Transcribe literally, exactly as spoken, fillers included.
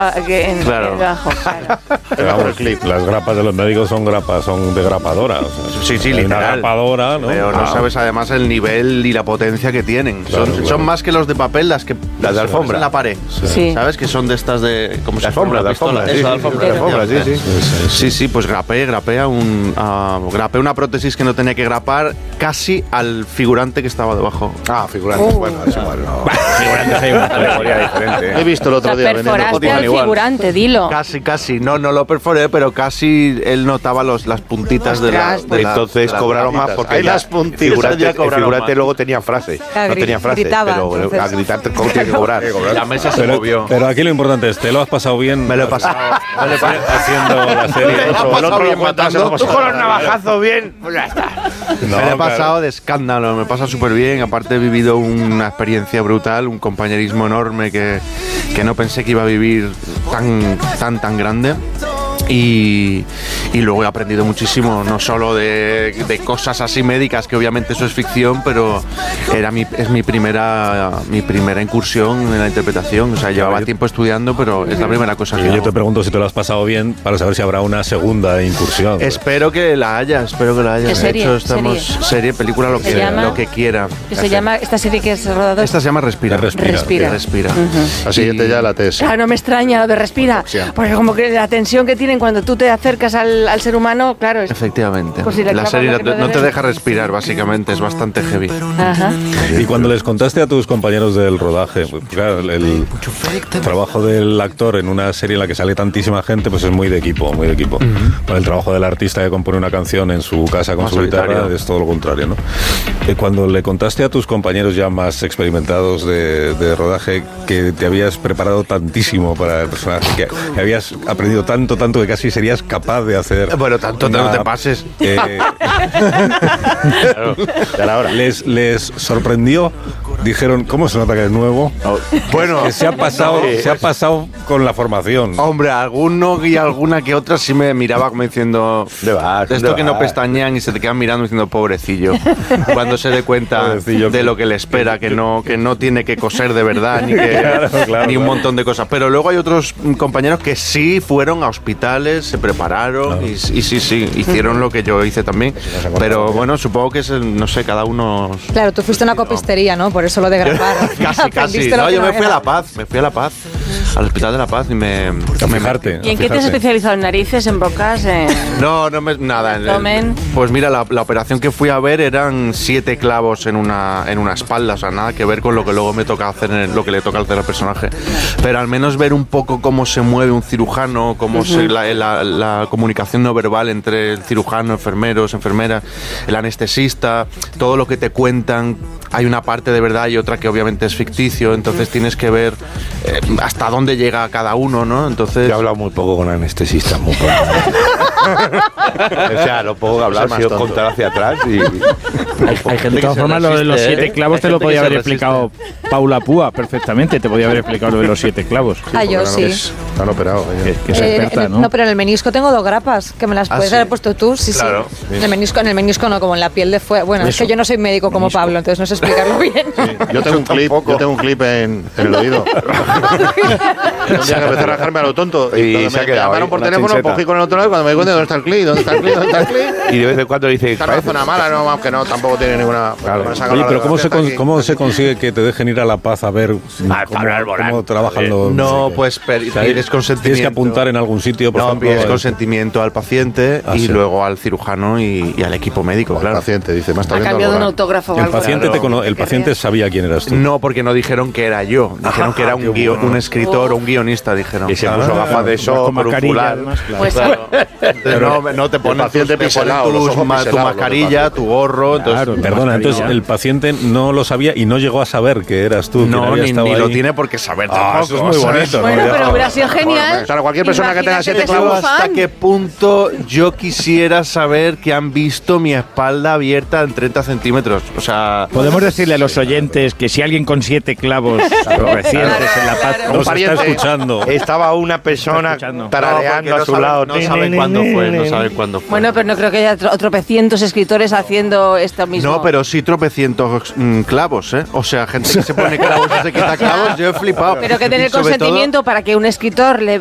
que en, claro. en bajo, claro. Pero vamos, las grapas de los médicos son grapas, son de grapadora. O sea, sí, sí, hay literal. una grapadora, ¿no? Pero no Ah. sabes además el nivel y la potencia que tienen. Claro, son, claro. son más que los de papel, las que las de alfombra en la pared. Sí. ¿Sabes? Que son de estas de como de si fuera alfombra, una de alfombra, pistola. sí, Eso, sí, alfombra, de alfombra, sí, sí. Sí, sí, sí. Sí, sí, pues grapé, grapé, un, uh, grapé una prótesis que no tenía que grapar casi al figurante que estaba debajo. Ah, figurante, Oh. bueno, es igual, no. Figurantes hay una categoría diferente. He visto el O otro sea, día vendiendo perforaste cotillas al igual. figurante, dilo. Casi, casi. No, no lo perforé, pero casi él notaba los, las puntitas de la, Ostras, de la- Entonces de las cobraron más puntitas. porque Ahí ya las puntitas figurante, ya el cobraron figurante más. luego tenía frase. Claro, No tenía frase, gritaba, pero entonces. a gritar cómo tiene que cobrar. La mesa se Pero, movió. pero aquí lo importante es, ¿te lo has pasado bien? Me lo he pasado. Me lo he pasado haciendo la serie. Me lo he Otro- pasado otro bien lo cuenta, matando. no pasa Tú con los nada. navajazos bien, pues ya está. No, me lo he claro. pasado de escándalo, me pasa súper bien. Aparte he vivido una experiencia brutal, un compañerismo enorme que, que no pensé que iba a vivir tan, tan, tan grande. Y, y luego he aprendido muchísimo, no solo de, de cosas así médicas, que obviamente eso es ficción, pero era mi, es mi primera, mi primera incursión en la interpretación. O sea, llevaba yo- tiempo estudiando, pero es la primera cosa que Y yo hago. te pregunto si te lo has pasado bien para saber si habrá una segunda incursión. Espero que la haya, espero que la haya. ¿Qué serie? De hecho, estamos ¿Serie? serie, película, lo ¿Se que, llama? lo que quiera. Que se llama, esta serie que es rodado. Esta se llama Respira. Respira. Respira. Respira. Ujú. La siguiente ya la tes. Claro, no me extraña lo de respira, porque como que la tensión que tienen cuando tú te acercas al, al ser humano, claro, es... Efectivamente. Pues si le la clavas serie lo no que te, no no te debe. deja respirar, básicamente, es bastante heavy. Ajá. Y cuando les contaste a tus compañeros del rodaje, pues, claro, el, el trabajo del actor en una serie en la que sale tantísima gente, pues es muy de equipo, muy de equipo. Para el trabajo del artista que compone una canción en su casa con Más su solitario. guitarra es todo lo contrario, ¿no? Eh, Cuando le contaste a tus compañeros ya más experimentados de, de rodaje que te habías preparado tantísimo para el personaje, que, que habías aprendido tanto, tanto que casi serías capaz de hacer... Bueno, tanto una- no te pases. eh, Claro, ya era hora. les, les sorprendió, dijeron, ¿cómo se nota que es nuevo? Bueno, Que se ha pasado, no, se ha pasado con la formación. hombre, alguno y alguna que otra sí me miraba como diciendo... ¿Dónde vas? De esto ¿Dónde que no vas? pestañean y se te quedan mirando diciendo pobrecillo. Cuando se dé cuenta Pobrecillo. de lo que le espera, que no, que no tiene que coser de verdad, ni, que, Claro, claro, ni un claro. montón de cosas. Pero luego hay otros mm, compañeros que sí fueron a hospitales, se prepararon Claro. y, y sí, sí, hicieron lo que yo hice también. Pero bueno, supongo que es, el- no sé, cada uno... Claro, tú fuiste a una copistería, ¿no? Por eso lo de grapar. Casi, casi. Aprendiste lo No, que yo me fui a era. La Paz, me fui a La Paz, al Hospital de La Paz y me... A me- fijarte. ¿Y en a qué te has fijarse. especializado? ¿En narices, en bocas? En... No, no me, nada. en el- Abdomen. pues mira, la, la operación que fui a ver eran siete clavos en una, en una espalda, o sea, nada que ver con lo que luego me toca hacer, en el- lo que le toca hacer al personaje. Pero al menos ver un poco cómo se mueve un cirujano, cómo se, la, la- la comunicación no verbal entre el cirujano, enfermeros, enfermeras, el anestesista, todo lo que te cuentan. Hay una parte de verdad y otra que obviamente es ficticio, entonces tienes que ver eh, hasta dónde llega cada uno, ¿no? Entonces... Yo he hablado muy poco con anestesistas, muy poco. O sea, lo poco que he hablado ha sido contar hacia atrás y... Hay, hay gente de todas formas, lo de los siete clavos te lo podía haber explicado Paula Púa perfectamente. Te podía haber explicado lo de los siete clavos. Ah, yo sí. Están operados. Que, que es Eh, experta, en- ¿no? No, pero en el menisco tengo dos grapas que me las ¿Ah, puedes sí? haber puesto tú, sí, Claro. sí. En el menisco, en el menisco no, como en la piel de fuera. Bueno, es Eso. que yo no soy médico como Menisco. Pablo, entonces no sé explicarlo bien. Yo tengo un clip, yo tengo un clip en, en el oído. Un día que empecé a rajarme a lo tonto y, Y cuando se ha me quedado llamaron ahí, por una teléfono, chincheta. cogí con el otro lado y cuando me di cuenta dónde está el clip, dónde está el clip, dónde está el clip. Y de vez en cuando dice, Esta no es una mala, no, aunque no, tampoco tiene ninguna... Claro. me saca Oye, la pero ¿cómo se, radiografía con- aquí. ¿cómo se consigue que te dejen ir a La Paz a ver Ah, cómo, Pablo Alborán. cómo trabajan los... No, pues per- O sea, pides consentimiento. Tienes que apuntar en algún sitio, por No, ejemplo. pides el- consentimiento al paciente Ah, y sí. luego al cirujano y, y al equipo médico, El claro. paciente dice, me está Ha viendo cambiado un Alborán. autógrafo o El algo. paciente, te Claro. cono- el paciente sabía quién eras tú. No, porque no dijeron que era yo. Dijeron que era un, guio- un escritor o un guionista, dijeron. y se puso gafas de sol Con por un mascarilla, fular. además, claro. Pues Claro. Entonces, no, no te ponen, paciente tus- te ponen pincelado, los tus ojos ma- tu pincelados, mascarilla, los tu gorro. Entonces, Claro. Perdona, entonces Mascarilla. el paciente no lo sabía y no llegó a saber que eras tú. quien no, había ni, estado ni lo ahí. tiene por qué saber Ah, tampoco. eso es muy ¿sabes? bonito. Bueno, ¿no? pero hubiera sido genial. Claro, cualquier persona que tenga Imagínate siete que Yo es un clavos... hasta fan. qué punto yo quisiera saber que han visto mi espalda abierta en treinta centímetros. O sea, Podemos decirle a los oyentes que si alguien con siete clavos recientes en La Paz... Nos está pariente. escuchando. Estaba una persona escuchando. tarareando no, a porque su no saben- lado. No saben cuándo fue, no saben cuándo fue. Bueno, pero no creo que haya tro- tropecientos escritores haciendo esto mismo. No, pero sí tropecientos mm, clavos, ¿eh? O sea, gente que se pone clavos y se quita clavos, yo he flipado. Pero que tener Y sobre consentimiento para que un escritor doctor, le